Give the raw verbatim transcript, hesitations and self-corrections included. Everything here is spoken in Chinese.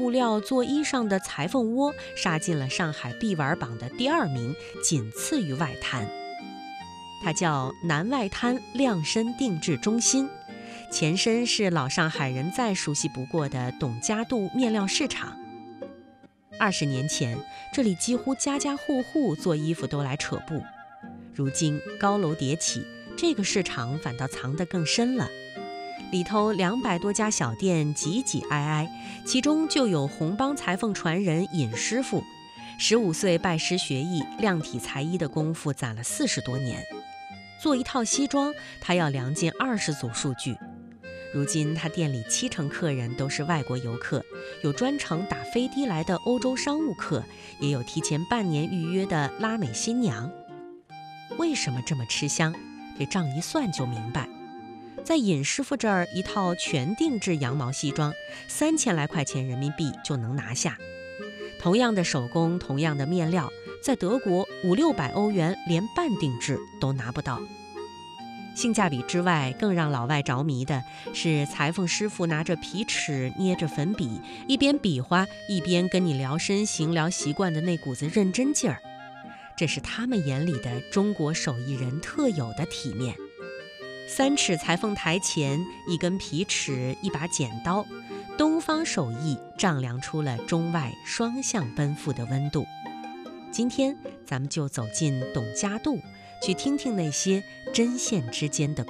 布料做衣裳的裁缝窝杀进了上海必玩榜的第二名，仅次于外滩。它叫南外滩量身定制中心，前身是老上海人再熟悉不过的董家渡面料市场。二十年前，这里几乎家家户户做衣服都来扯布，如今高楼迭起，这个市场反倒藏得更深了。里头两百多家小店挤挤挨挨，其中就有红帮裁缝传人尹师傅，十五岁拜师学艺，量体裁衣的功夫攒了四十多年。做一套西装，他要量进二十组数据。如今他店里七成客人都是外国游客，有专程打飞的来的欧洲商务客，也有提前半年预约的拉美新娘。为什么这么吃香？这账一算就明白。在尹师傅这儿，一套全定制羊毛西装，三千来块钱人民币就能拿下。同样的手工，同样的面料，在德国五六百欧元连半定制都拿不到。性价比之外，更让老外着迷的是裁缝师傅拿着皮尺，捏着粉笔，一边比划，一边跟你聊身形、聊习惯的那股子认真劲儿。这是他们眼里的中国手艺人特有的体面。三尺裁缝台前，一根皮尺，一把剪刀，东方手艺丈量出了中外双向奔赴的温度。今天咱们就走进董家渡，去听听那些针线之间的